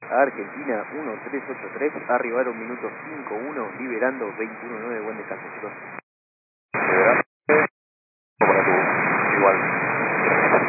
Argentina 1383, arribaron minuto 5-1, liberando 21-9, buen descanso chicos.